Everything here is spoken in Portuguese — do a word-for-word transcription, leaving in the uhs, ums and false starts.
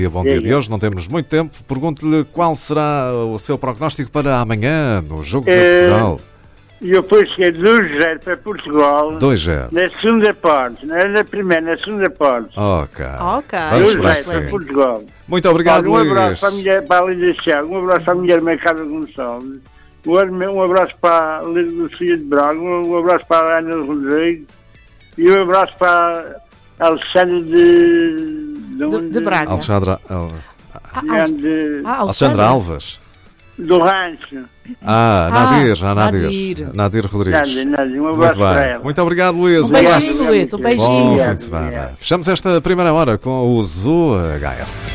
Bom dia de hoje, não temos muito tempo. Pergunto-lhe qual será o seu prognóstico para amanhã no jogo de É... Portugal. E eu depois que é dois a zero para Portugal. dois a zero. Na segunda parte, não é na primeira, na segunda parte. Ok. Ok. Vamos dois a para zero para Portugal. Muito obrigado, Olha, um abraço Luís. para a, mulher, para a Lídia Thiago, um abraço para a mulher Mercado Gonçalves, um, um abraço para a Lucia de Braga, um abraço para a Ana Rodrigues e um abraço para a Alexandre de... De, De, de Braga. Alexandra, Al- Ah, de, Alex- de, ah, Alexandra Alves. do Rancho. Ah, Ah, Nadir, ah, Nadir. Nadir. Nadir Rodrigues. Nadir, Nadir, um Muito abraço para bem. ela. Muito obrigado, Luís. Um abraço. beijinho, Luís. Um Bom beijinho. fim de semana. Fechamos esta primeira hora com o Zoo H F.